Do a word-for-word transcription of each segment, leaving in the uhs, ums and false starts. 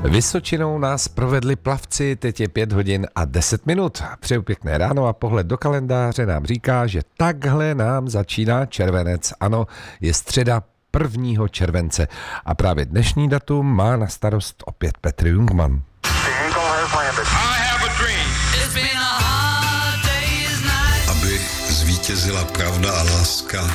Vysočinou nás provedli plavci, teď je pět hodin a deset minut. Přeju pěkné ráno a pohled do kalendáře nám říká, že takhle nám začíná červenec. Ano, je středa prvního července a právě dnešní datum má na starost opět Petr Jungmann. Aby zvítězila pravda a láska.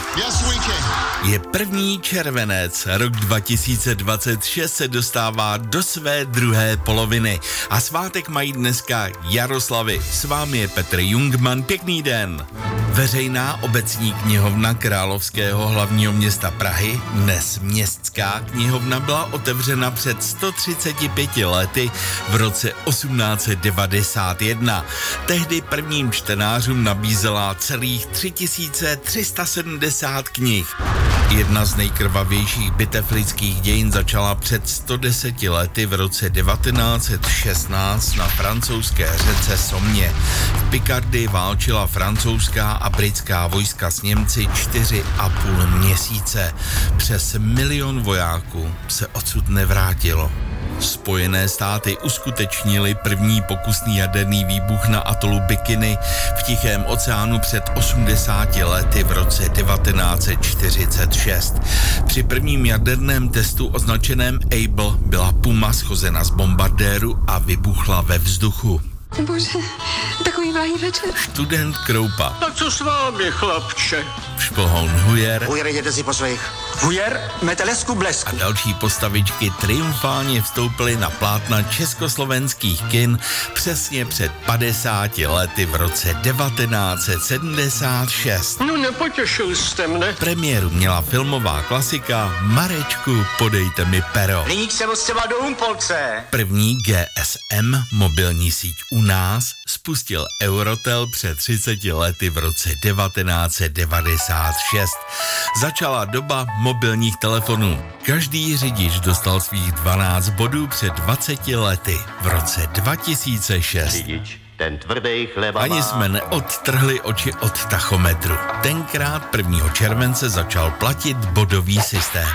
Je první červenec, rok dva tisíce dvacet šest se dostává do své druhé poloviny a svátek mají dneska Jaroslavy. S vámi je Petr Jungmann, pěkný den. Veřejná obecní knihovna Královského hlavního města Prahy, dnes Městská knihovna, byla otevřena před sto třiceti pěti lety v roce osmnáct set devadesát jedna. Tehdy prvním čtenářům nabízela celých tři tisíce tři sta sedmdesát knih. Jedna z nejkrvavějších bitev lidských dějin začala před sto deseti lety v roce devatenáct set šestnáct na francouzské řece Somme. V Pikardii válčila francouzská a britská vojska s Němci čtyři a půl měsíce. Přes milion vojáků se odsud nevrátilo. Spojené státy uskutečnily první pokusný jaderný výbuch na atolu Bikini v Tichém oceánu před osmdesáti lety v roce devatenáct set čtyřicet šest. Při prvním jaderném testu označeném Able byla Puma schozena z bombardéru a vybuchla ve vzduchu. Bože, takový vláhý večer. Student Kroupa. Tak co s vámi, chlapče? Šplhoun Hujer. Hujer, jděte si po svých. Hujer, metelesku blesku. A další postavičky triumfálně vstoupily na plátna československých kin přesně před padesáti lety v roce devatenáct set sedmdesát šest. No nepotěšil jste mne. Premiéru měla filmová klasika Marečku, podejte mi pero. Nyní se moc třeba do Humpolce. První G S M mobilní síť u nás spustil Eurotel před třiceti lety v roce devatenáct set devadesát šest. Začala doba mobilních telefonů. Každý řidič dostal svých dvanáct bodů před dvaceti lety v roce dva tisíce šest. Řidič, ten tvrdý chleba Ani má. jsme neodtrhli oči od tachometru. Tenkrát prvního července začal platit bodový systém.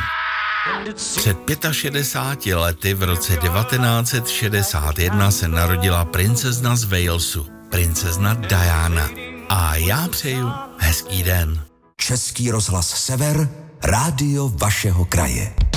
Před šedesáti pěti lety v roce devatenáct set šedesát jedna se narodila princezna z Walesu, princezna Diana. A já přeju hezký den. Český rozhlas Sever, rádio vašeho kraje.